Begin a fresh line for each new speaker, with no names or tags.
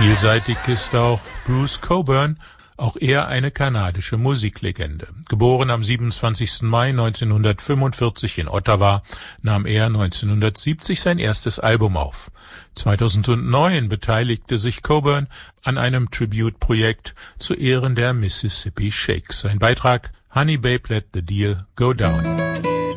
Vielseitig ist auch Bruce Cockburn, auch er eine kanadische Musiklegende. Geboren am 27. Mai 1945 in Ottawa, nahm er 1970 sein erstes Album auf. 2009 beteiligte sich Cockburn an einem Tribute-Projekt zu Ehren der Mississippi Sheiks. Sein Beitrag: Honey Babe, Let the Deal Go Down.